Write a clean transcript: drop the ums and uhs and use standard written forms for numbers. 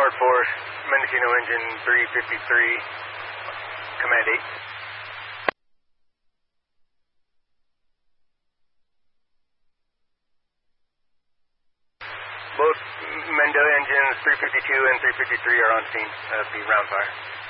Guard Force, Mendocino Engine 353, Command 8. Both Mendo engines 352 and 353 are on scene of the round fire.